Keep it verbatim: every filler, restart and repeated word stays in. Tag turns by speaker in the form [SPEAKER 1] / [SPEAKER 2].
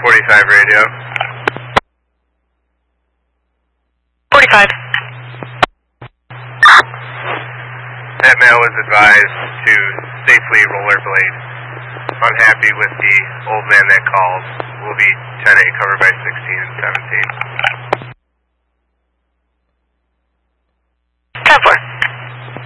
[SPEAKER 1] forty-five radio.
[SPEAKER 2] forty-five.
[SPEAKER 1] That male was advised to safely rollerblade. Unhappy with the old man that called. Will be ten eight covered by sixteen.